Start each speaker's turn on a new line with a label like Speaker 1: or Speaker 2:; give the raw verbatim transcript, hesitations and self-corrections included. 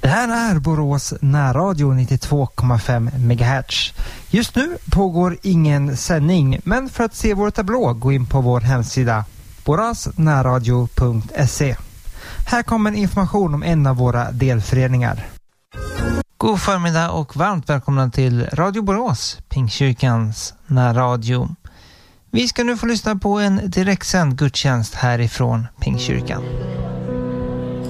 Speaker 1: Det här är Borås närradio nittiotvå komma fem megahertz. Just nu pågår ingen sändning, men för att se vår tablå gå in på vår hemsida borasnärradio punkt se. Här kommer information om en av våra delföreningar. God förmiddag och varmt välkomna till Radio Borås, Pingstkyrkans närradio. Vi ska nu få lyssna på en direktsänd gudstjänst härifrån Pingstkyrkan.